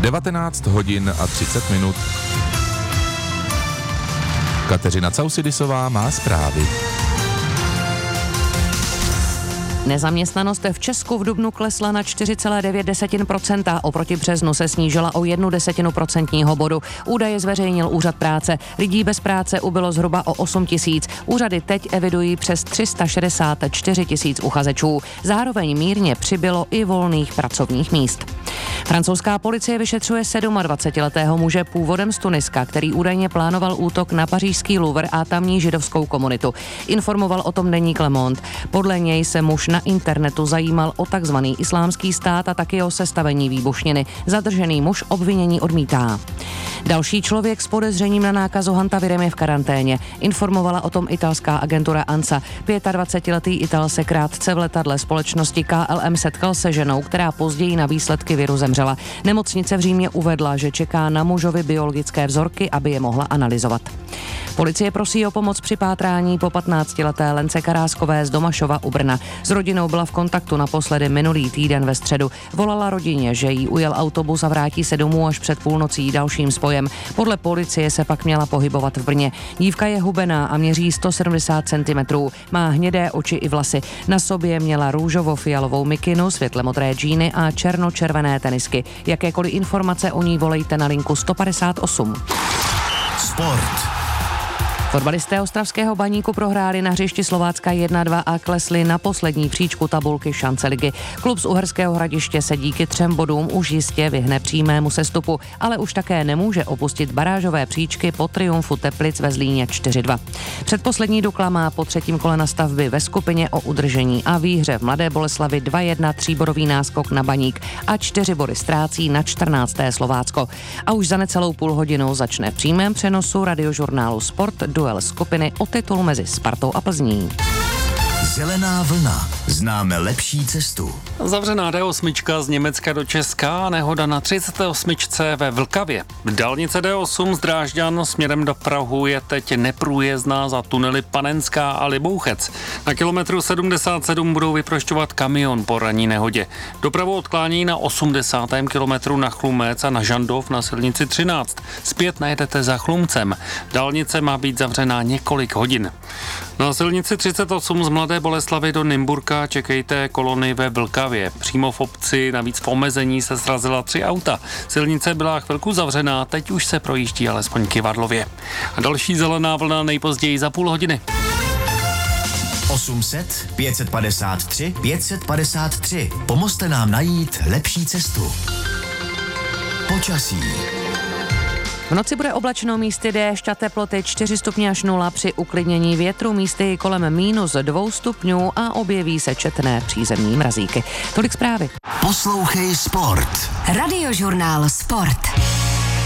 19 hodin a 30 minut. Kateřina Causidisová má zprávy. Nezaměstnanost v Česku v dubnu klesla na 4,9%, oproti březnu se snížila o 0,1 procentního bodu. Údaje zveřejnil Úřad práce. Lidí bez práce ubylo zhruba o 8 000. Úřady teď evidují přes 364 000 uchazečů. Zároveň mírně přibylo i volných pracovních míst. Francouzská policie vyšetřuje 27letého muže původem z Tuniska, který údajně plánoval útok na pařížský Louvre a tamní židovskou komunitu. Informoval o tom deník Le Monde. Podle něj se muž na internetu zajímal o takzvaný islámský stát a taky o sestavení výbušniny. Zadržený muž obvinění odmítá. Další člověk s podezřením na nákazu hantavirem je v karanténě. Informovala o tom italská agentura ANSA. 25letý Ital se krátce v letadle společnosti KLM setkal se ženou, která později na výsledky viru zemřela. Nemocnice v Římě uvedla, že čeká na mužovi biologické vzorky, aby je mohla analyzovat. Policie prosí o pomoc při pátrání po 15leté Lence Karáskové z Domašova u Brna. S rodinou byla v kontaktu naposledy minulý týden ve středu. Volala rodině, že jí ujel autobus a vrátí se domů až před půlnocí dalším spojem. Podle policie se pak měla pohybovat v Brně. Dívka je hubená a měří 170 cm. Má hnědé oči i vlasy. Na sobě měla růžovo-fialovou mikinu, světle-modré džíny a černo-červené tenisky. Jakékoliv informace o ní volejte na linku 158. Sport. Fotbalisté ostravského Baníku prohráli na hřišti Slovácka 1-2 a klesli na poslední příčku tabulky šance ligy. Klub z Uherského Hradiště se díky 3 bodům už jistě vyhne přímému sestupu, ale už také nemůže opustit barážové příčky po triumfu Teplic ve Zlíně 4-2. Předposlední Dukla má po 3. kole nastavby ve skupině o udržení a výhře v Mladé Boleslavi 2-1 tříbodový náskok na Baník a 4 body ztrácí na 14. Slovácko. A už za necelou půl hodinu začne v přímém přenosu radiožurnálu Sport duel skupiny o titul mezi Spartou a Plzní. Zelená vlna. Známe lepší cestu. Zavřená D8 z Německa do Česka, nehoda na 38 ve Vlkavě. Dálnice D8 z Drážďan směrem do Prahu je teď neprůjezdná za tunely Panenská a Libouchec. Na kilometru 77 budou vyprošťovat kamion po ranní nehodě. Dopravu odklání na 80. kilometru na Chlumec a na Žandov na silnici 13. Zpět najedete za Chlumcem. Dálnice má být zavřená několik hodin. Na silnici 38 z Mladé Boleslavy do Nymburka čekejte kolony ve Vlkavě. Přímo v obci navíc v omezení se srazila 3 auta. Silnice byla chvilku zavřená, teď už se projíždí alespoň kyvadlově. A další zelená vlna nejpozději za půl hodiny. 800 553 553. Pomozte nám najít lepší cestu. Počasí. V noci bude oblačno, místy déšť a teploty 4 stupně až 0 při uklidnění větru, místy kolem -2 stupňů a objeví se četné přízemní mrazíky. Tolik zprávy. Poslouchej Sport. Radiožurnál Sport.